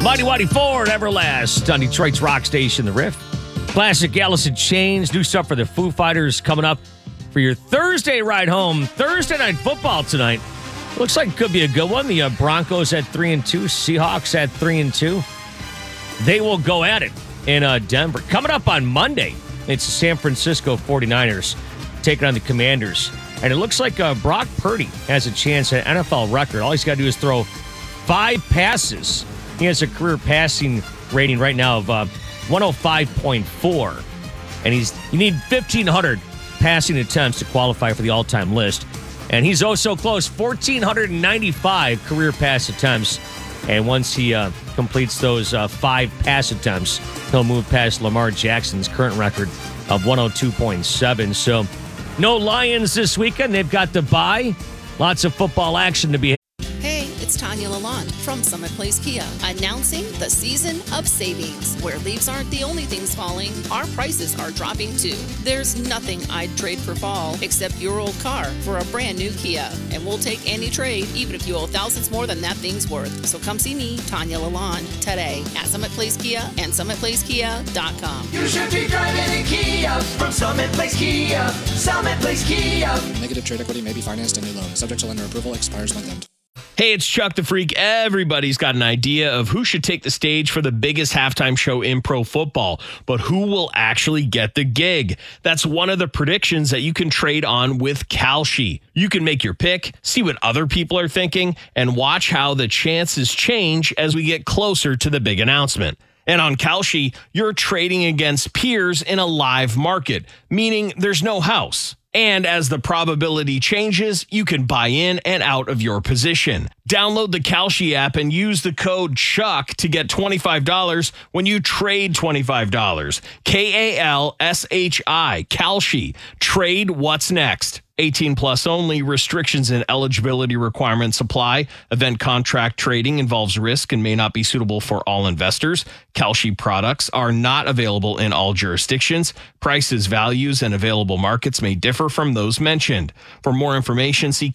Mighty Whitey Ford, Everlast on Detroit's rock station, The Riff. Classic Alice in Chains, new stuff for the Foo Fighters coming up for your Thursday ride home. Thursday night football tonight. Looks like it could be a good one. The Broncos at 3-2, Seahawks at 3-2. They will go at it in Denver. Coming up on Monday, it's the San Francisco 49ers taking on the Commanders. And it looks like Brock Purdy has a chance at an NFL record. All he's got to do is throw 5 passes. He has a career passing rating right now of 105.4. And you need 1,500 passing attempts to qualify for the all-time list. And he's oh so close, 1,495 career pass attempts. And once he completes those 5 pass attempts, he'll move past Lamar Jackson's current record of 102.7. So no Lions this weekend. They've got the bye. Lots of football action to be had. Hey, it's Tanya Lalonde from Summit Place Kia, announcing the season of savings. Where leaves aren't the only things falling, our prices are dropping too. There's nothing I'd trade for fall except your old car for a brand new Kia. And we'll take any trade, even if you owe thousands more than that thing's worth. So come see me, Tanya Lalonde, today at Summit Place Kia and SummitPlaceKia.com. You should be driving a Kia from Summit Place Kia. Summit Place Kia. Negative trade equity may be financed in a loan. Subject to lender approval. Expires month end. Hey, it's Chuck the Freak. Everybody's got an idea of who should take the stage for the biggest halftime show in pro football, but who will actually get the gig? That's one of the predictions that you can trade on with Kalshi. You can make your pick, see what other people are thinking, and watch how the chances change as we get closer to the big announcement. And on Kalshi, you're trading against peers in a live market, meaning there's no house. And as the probability changes, you can buy in and out of your position. Download the Kalshi app and use the code CHUCK to get $25 when you trade $25. Kalshi, Kalshi. Trade what's next. 18 plus only. Restrictions and eligibility requirements apply. Event contract trading involves risk and may not be suitable for all investors. Kalshi products are not available in all jurisdictions. Prices, values, and available markets may differ from those mentioned. For more information, see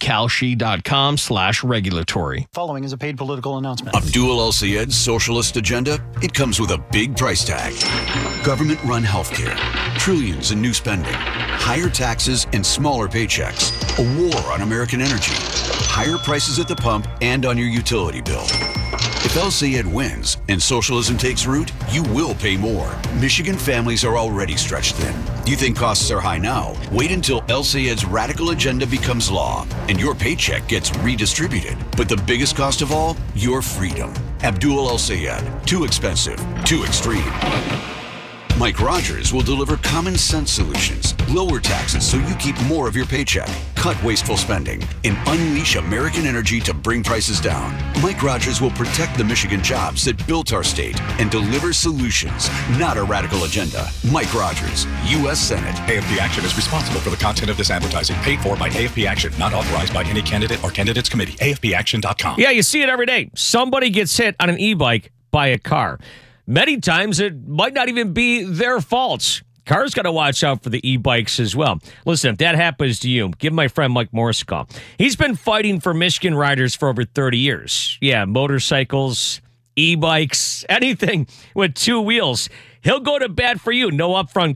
kalshi.com/regulatory. Following is a paid political announcement. Abdul El-Sayed's socialist agenda, it comes with a big price tag. Government-run healthcare, trillions in new spending, higher taxes and smaller paychecks, a war on American energy, higher prices at the pump and on your utility bill. If El-Sayed wins and socialism takes root, you will pay more. Michigan families are already stretched thin. You think costs are high now? Wait until El-Sayed's radical agenda becomes law and your paycheck gets redistributed. But the biggest cost of all, your freedom. Abdul El-Sayed. Too expensive. Too extreme. Mike Rogers will deliver common sense solutions, lower taxes so you keep more of your paycheck, cut wasteful spending, and unleash American energy to bring prices down. Mike Rogers will protect the Michigan jobs that built our state and deliver solutions, not a radical agenda. Mike Rogers, U.S. Senate. AFP Action is responsible for the content of this advertising, paid for by AFP Action, not authorized by any candidate or candidates committee. AFPAction.com. Yeah, you see it every day. Somebody gets hit on an e-bike by a car. Many times it might not even be their faults. Cars got to watch out for the e-bikes as well. Listen, if that happens to you, give my friend Mike Morris a call. He's been fighting for Michigan riders for over 30 years. Yeah, motorcycles, e-bikes, anything with 2 wheels. He'll go to bat for you. No upfront